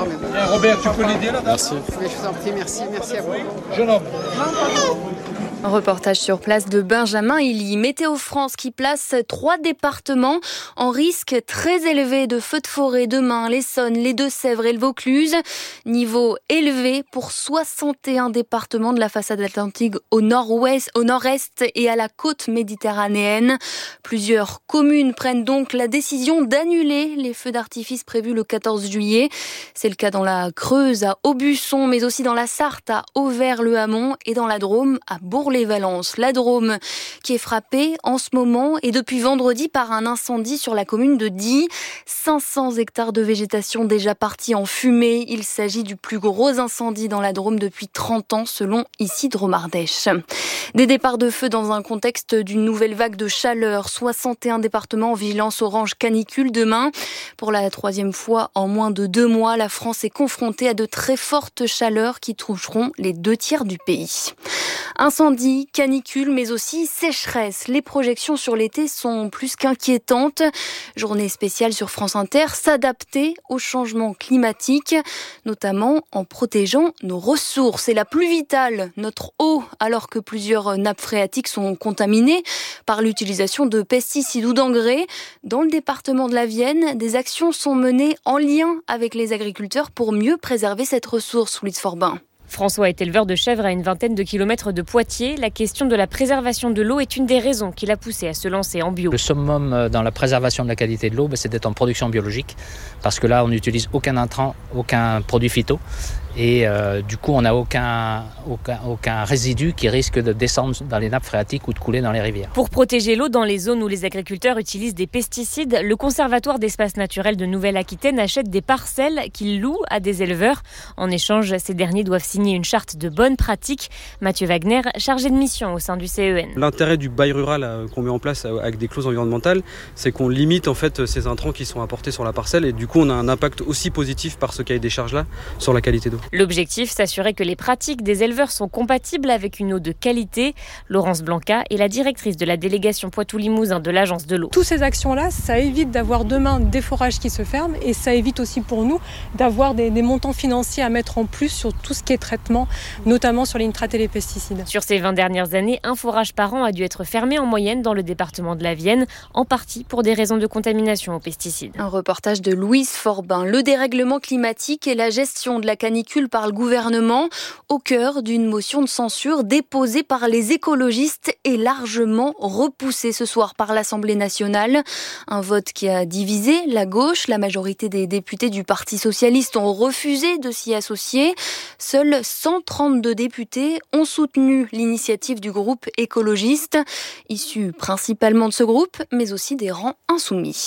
pas. Mais bon. Robert, tu peux l'aider là? Merci. Mais je vous en prie, merci à vous. Jeune homme. Un reportage sur place de Benjamin Illy. Météo France qui place 3 départements en risque très élevé de feux de forêt demain. L'Essonne, les Deux-Sèvres et le Vaucluse. Niveau élevé pour 61 départements de la façade atlantique au nord-ouest, au nord-est et à la côte méditerranéenne. Plusieurs communes prennent donc la décision d'annuler les feux d'artifice prévus le 14 juillet. C'est le cas dans la Creuse, à Aubusson, mais aussi dans la Sarthe, à Auvers-le-Hamon et dans la Drôme, à Bourg-les-Valences. La Drôme qui est frappée en ce moment et depuis vendredi par un incendie sur la commune de Die. 500 hectares de végétation déjà partis en fumée. Il s'agit du plus gros incendie dans la Drôme depuis 30 ans selon Isidre Ardèche. Des départs de feu dans un contexte d'une nouvelle vague de chaleur. 61 départements en vigilance orange canicule demain. Pour la 3e fois en moins de 2 mois, la France est confrontée à de très fortes chaleurs qui toucheront les 2 tiers du pays. Incendie, canicule, mais aussi sécheresse. Les projections sur l'été sont plus qu'inquiétantes. Journée spéciale sur France Inter, s'adapter au changement climatique, notamment en protégeant nos ressources. Et la plus vitale, notre eau, alors que plusieurs nappes phréatiques sont contaminées par l'utilisation de pesticides ou d'engrais. Dans le département de la Vienne, des actions sont menées en lien avec les agriculteurs pour mieux préserver cette ressource, Louise Forbin. François est éleveur de chèvres à une vingtaine de kilomètres de Poitiers. La question de la préservation de l'eau est une des raisons qui l'a poussé à se lancer en bio. Le summum dans la préservation de la qualité de l'eau, c'est d'être en production biologique. Parce que là, on n'utilise aucun intrant, aucun produit phyto. Et du coup, on n'a aucun résidu qui risque de descendre dans les nappes phréatiques ou de couler dans les rivières. Pour protéger l'eau dans les zones où les agriculteurs utilisent des pesticides, le Conservatoire d'espaces naturels de Nouvelle-Aquitaine achète des parcelles qu'il loue à des éleveurs. En échange, ces derniers doivent signer une charte de bonnes pratiques. Mathieu Wagner, chargé de mission au sein du CEN. L'intérêt du bail rural qu'on met en place avec des clauses environnementales, c'est qu'on limite en fait ces intrants qui sont apportés sur la parcelle et du coup on a un impact aussi positif par ce cahier des charges-là sur la qualité d'eau. L'objectif, s'assurer que les pratiques des éleveurs sont compatibles avec une eau de qualité. Laurence Blanca est la directrice de la délégation Poitou-Limousin de l'Agence de l'eau. Toutes ces actions-là, ça évite d'avoir demain des forages qui se ferment et ça évite aussi pour nous d'avoir des montants financiers à mettre en plus sur tout ce qui est traitement, notamment sur les nitrates et les pesticides. Sur ces 20 dernières années, un forage par an a dû être fermé en moyenne dans le département de la Vienne, en partie pour des raisons de contamination aux pesticides. Un reportage de Louise Forbin. Le dérèglement climatique et la gestion de la canicule par le gouvernement au cœur d'une motion de censure déposée par les écologistes et largement repoussée ce soir par l'Assemblée nationale. Un vote qui a divisé la gauche. La majorité des députés du Parti socialiste ont refusé de s'y associer. Seuls 132 députés ont soutenu l'initiative du groupe écologiste, issu principalement de ce groupe, mais aussi des rangs insoumis.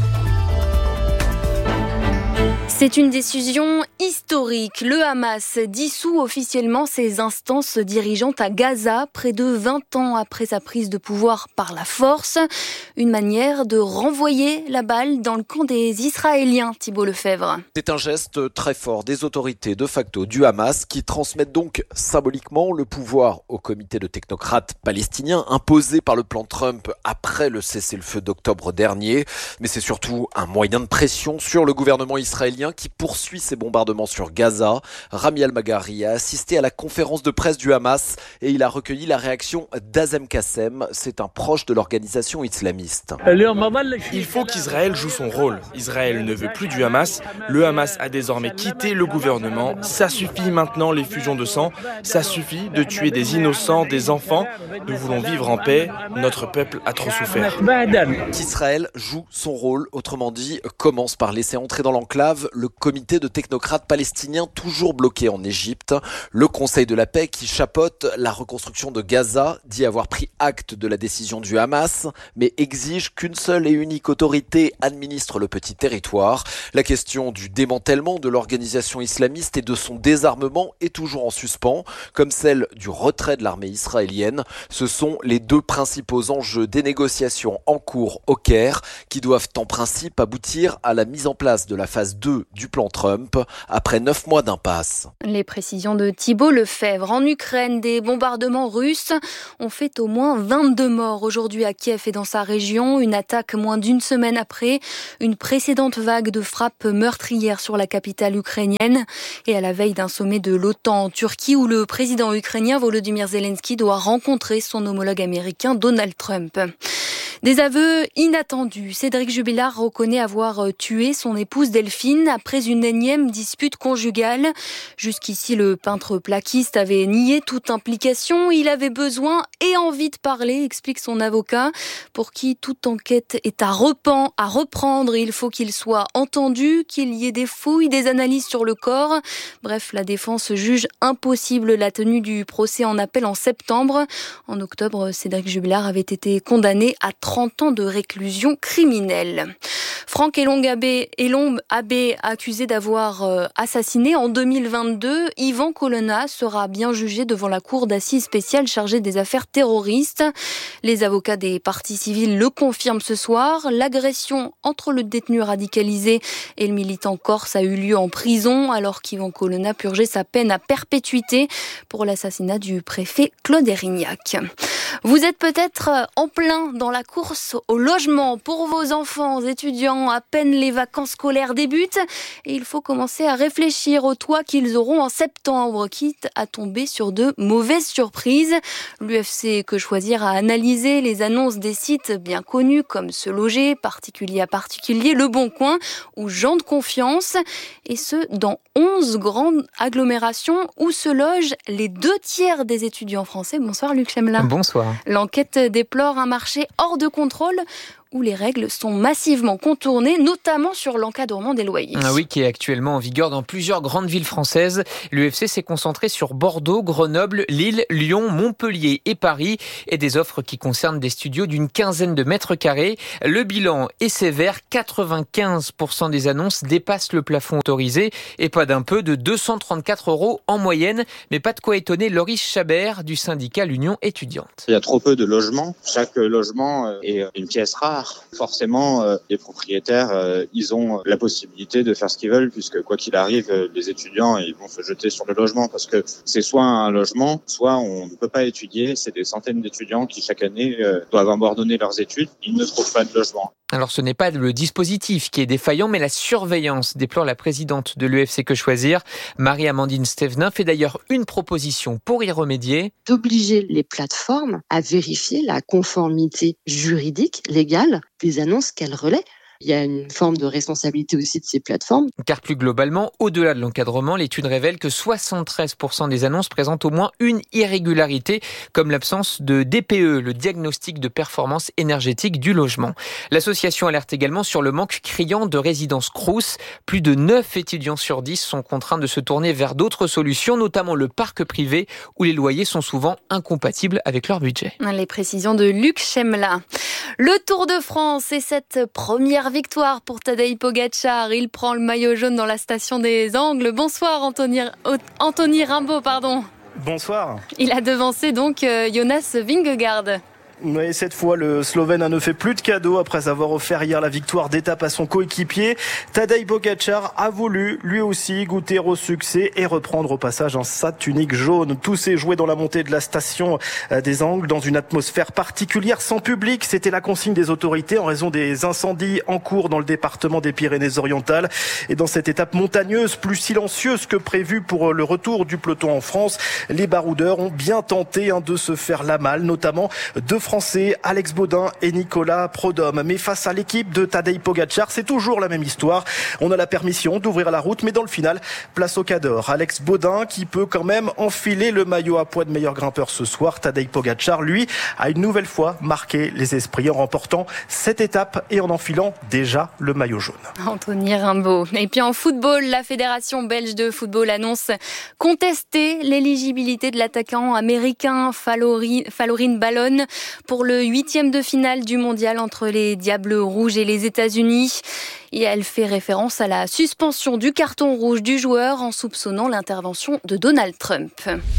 C'est une décision historique. Le Hamas dissout officiellement ses instances dirigeantes à Gaza, près de 20 ans après sa prise de pouvoir par la force. Une manière de renvoyer la balle dans le camp des Israéliens, Thibault Lefebvre. C'est un geste très fort des autorités de facto du Hamas qui transmettent donc symboliquement le pouvoir au comité de technocrates palestiniens imposé par le plan Trump après le cessez-le-feu d'octobre dernier. Mais c'est surtout un moyen de pression sur le gouvernement israélien qui poursuit ses bombardements sur Gaza. Rami Al-Maghari a assisté à la conférence de presse du Hamas et il a recueilli la réaction d'Azem Kassem. C'est un proche de l'organisation islamiste. Il faut qu'Israël joue son rôle. Israël ne veut plus du Hamas. Le Hamas a désormais quitté le gouvernement. Ça suffit maintenant les fusions de sang. Ça suffit de tuer des innocents, des enfants. Nous voulons vivre en paix. Notre peuple a trop souffert. Qu'Israël joue son rôle, autrement dit, commence par laisser entrer dans l'enclave le comité de technocrates palestiniens toujours bloqué en Égypte. Le Conseil de la paix qui chapeaute la reconstruction de Gaza dit avoir pris acte de la décision du Hamas, mais exige qu'une seule et unique autorité administre le petit territoire. La question du démantèlement de l'organisation islamiste et de son désarmement est toujours en suspens, comme celle du retrait de l'armée israélienne. Ce sont les 2 principaux enjeux des négociations en cours au Caire, qui doivent en principe aboutir à la mise en place de la phase 2 du plan Trump après 9 mois d'impasse. Les précisions de Thibault Lefebvre. En Ukraine, des bombardements russes ont fait au moins 22 morts aujourd'hui à Kiev et dans sa région. Une attaque moins d'une semaine après une précédente vague de frappes meurtrières sur la capitale ukrainienne et à la veille d'un sommet de l'OTAN en Turquie où le président ukrainien Volodymyr Zelensky doit rencontrer son homologue américain Donald Trump. Des aveux inattendus. Cédric Jubilard reconnaît avoir tué son épouse Delphine après une énième dispute conjugale. Jusqu'ici, le peintre plaquiste avait nié toute implication. Il avait besoin et envie de parler, explique son avocat, pour qui toute enquête est à reprendre. Il faut qu'il soit entendu, qu'il y ait des fouilles, des analyses sur le corps. Bref, la défense juge impossible la tenue du procès en appel en septembre. En octobre, Cédric Jubilard avait été condamné à 30 ans de réclusion criminelle. Franck Elong Abbé, accusé d'avoir assassiné en 2022, Yvan Colonna sera bien jugé devant la cour d'assises spéciale chargée des affaires terroristes. Les avocats des parties civiles le confirment ce soir. L'agression entre le détenu radicalisé et le militant corse a eu lieu en prison alors qu'Yvan Colonna purgeait sa peine à perpétuité pour l'assassinat du préfet Claude Érignac. Vous êtes peut-être en plein dans la course au logement pour vos enfants, étudiants, à peine les vacances scolaires débutent et il faut commencer à réfléchir au toit qu'ils auront en septembre, quitte à tomber sur de mauvaises surprises. L'UFC Que Choisir a analysé les annonces des sites bien connus comme Se Loger, Particulier à Particulier, Le Bon Coin ou Gens de Confiance, et ce dans 11 grandes agglomérations où se logent les 2/3 des étudiants français. Bonsoir Luc Chemla. Bonsoir. L'enquête déplore un marché hors de contrôle où les règles sont massivement contournées, notamment sur l'encadrement des loyers. Ah oui, qui est actuellement en vigueur dans plusieurs grandes villes françaises. L'UFC s'est concentré sur Bordeaux, Grenoble, Lille, Lyon, Montpellier et Paris, et des offres qui concernent des studios d'une quinzaine de mètres carrés. Le bilan est sévère, 95% des annonces dépassent le plafond autorisé, et pas d'un peu, de 234 € en moyenne. Mais pas de quoi étonner Loris Chabert du syndicat L'Union étudiante. Il y a trop peu de logements. Chaque logement est une pièce rare. Forcément, les propriétaires, ils ont la possibilité de faire ce qu'ils veulent, puisque quoi qu'il arrive, les étudiants, ils vont se jeter sur le logement, parce que c'est soit un logement, soit on ne peut pas étudier. C'est des centaines d'étudiants qui, chaque année, doivent abandonner leurs études. Ils ne trouvent pas de logement. Alors ce n'est pas le dispositif qui est défaillant, mais la surveillance, déplore la présidente de l'UFC Que Choisir. Marie-Amandine Stevenin fait d'ailleurs une proposition pour y remédier. D'obliger les plateformes à vérifier la conformité juridique, légale, des annonces qu'elles relaient. Il y a une forme de responsabilité aussi de ces plateformes. Car plus globalement, au-delà de l'encadrement, l'étude révèle que 73% des annonces présentent au moins une irrégularité, comme l'absence de DPE, le diagnostic de performance énergétique du logement. L'association alerte également sur le manque criant de résidences Crous. Plus de 9 étudiants sur 10 sont contraints de se tourner vers d'autres solutions, notamment le parc privé, où les loyers sont souvent incompatibles avec leur budget. Les précisions de Luc Chemla. Le Tour de France et cette première victoire pour Tadej Pogačar. Il prend le maillot jaune dans la station des Angles. Bonsoir Anthony Rimbaud, pardon. Bonsoir. Il a devancé donc Jonas Vingegaard. Oui, cette fois, le Slovène ne fait plus de cadeaux après avoir offert hier la victoire d'étape à son coéquipier. Tadej Pogačar a voulu, lui aussi, goûter au succès et reprendre au passage sa tunique jaune. Tout s'est joué dans la montée de la station des Angles, dans une atmosphère particulière, sans public. C'était la consigne des autorités en raison des incendies en cours dans le département des Pyrénées-Orientales. Et dans cette étape montagneuse, plus silencieuse que prévu pour le retour du peloton en France, les baroudeurs ont bien tenté de se faire la malle, notamment deux Français, Alex Baudin et Nicolas Prodhomme. Mais face à l'équipe de Tadej Pogačar, c'est toujours la même histoire. On a la permission d'ouvrir la route, mais dans le final, place au Cador. Alex Baudin qui peut quand même enfiler le maillot à poids de meilleur grimpeur ce soir. Tadej Pogačar, lui, a une nouvelle fois marqué les esprits en remportant cette étape et en enfilant déjà le maillot jaune. Anthony Rimbaud. Et puis en football, la Fédération belge de football annonce contester l'éligibilité de l'attaquant américain Falorin Ballon pour le 8e de finale du mondial entre les Diables Rouges et les États-Unis. Et elle fait référence à la suspension du carton rouge du joueur en soupçonnant l'intervention de Donald Trump.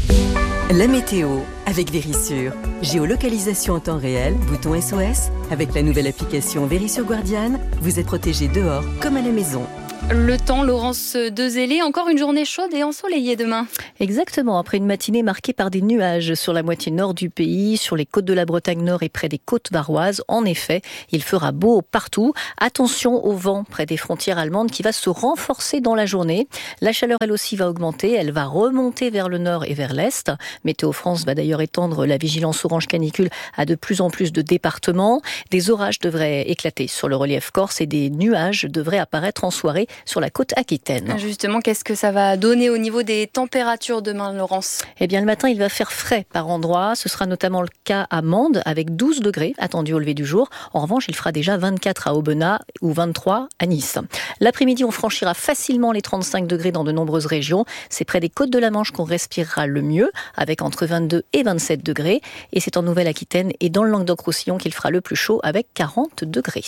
La météo avec Verisure. Géolocalisation en temps réel, bouton SOS. Avec la nouvelle application Verisure Guardian, vous êtes protégé dehors comme à la maison. Le temps, Laurence Dezellé, encore une journée chaude et ensoleillée demain. Exactement, après une matinée marquée par des nuages sur la moitié nord du pays, sur les côtes de la Bretagne Nord et près des côtes varoises. En effet, il fera beau partout. Attention au vent près des frontières allemandes qui va se renforcer dans la journée. La chaleur, elle aussi, va augmenter. Elle va remonter vers le nord et vers l'est. Météo France va d'ailleurs étendre la vigilance orange canicule à de plus en plus de départements. Des orages devraient éclater sur le relief corse et des nuages devraient apparaître en soirée sur la côte aquitaine. Justement, qu'est-ce que ça va donner au niveau des températures demain, Laurence ? Eh bien, le matin, il va faire frais par endroits. Ce sera notamment le cas à Mende, avec 12 degrés attendus au lever du jour. En revanche, il fera déjà 24 à Aubenas ou 23 à Nice. L'après-midi, on franchira facilement les 35 degrés dans de nombreuses régions. C'est près des côtes de la Manche qu'on respirera le mieux, avec entre 22 et 27 degrés. Et c'est en Nouvelle-Aquitaine et dans le Languedoc-Roussillon qu'il fera le plus chaud, avec 40 degrés.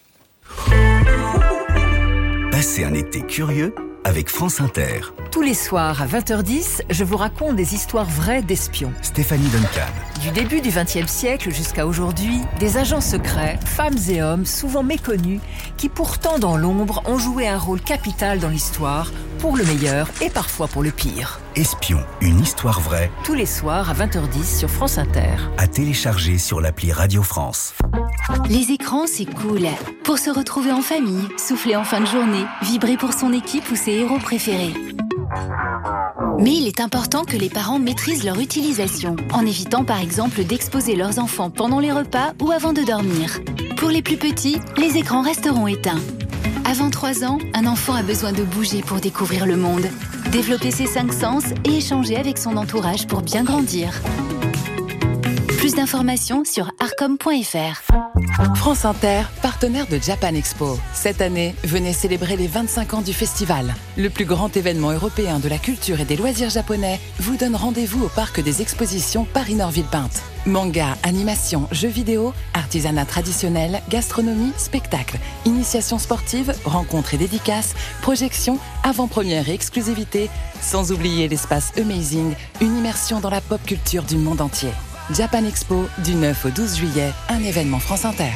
Passez un été curieux avec France Inter. Tous les soirs à 20h10, je vous raconte des histoires vraies d'espions. Stéphanie Duncan. Du début du XXe siècle jusqu'à aujourd'hui, des agents secrets, femmes et hommes souvent méconnus, qui pourtant dans l'ombre ont joué un rôle capital dans l'histoire, pour le meilleur et parfois pour le pire. Espion, une histoire vraie. Tous les soirs à 20h10 sur France Inter. À télécharger sur l'appli Radio France. Les écrans, c'est cool. Pour se retrouver en famille, souffler en fin de journée, vibrer pour son équipe ou ses héros préférés. Mais il est important que les parents maîtrisent leur utilisation, en évitant par exemple d'exposer leurs enfants pendant les repas ou avant de dormir. Pour les plus petits, les écrans resteront éteints. Avant 3 ans, un enfant a besoin de bouger pour découvrir le monde, développer ses 5 sens et échanger avec son entourage pour bien grandir. Plus d'informations sur arcom.fr. France Inter, partenaire de Japan Expo. Cette année, venez célébrer les 25 ans du festival. Le plus grand événement européen de la culture et des loisirs japonais vous donne rendez-vous au parc des expositions Paris-Nord-Villepinte. Manga, animation, jeux vidéo, artisanat traditionnel, gastronomie, spectacle, initiation sportive, rencontres et dédicaces, projections, avant-première et exclusivité, sans oublier l'espace Amazing, une immersion dans la pop culture du monde entier. Japan Expo, du 9 au 12 juillet, un événement France Inter.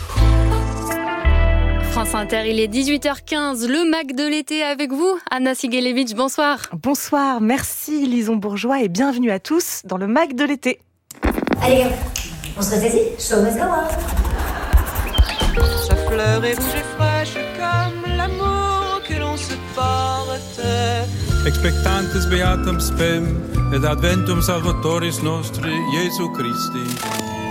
France Inter, il est 18h15, le Mac de l'été avec vous. Anna Sigelevich, bonsoir. Bonsoir, merci Lison Bourgeois et bienvenue à tous dans le Mac de l'été. Allez, on se ressaisit, show must go on. Sa fleur est rouge et fraîche comme l'amour que l'on se porte. Expectantes beatum spem, et adventum salvatoris nostri, Jesu Christi.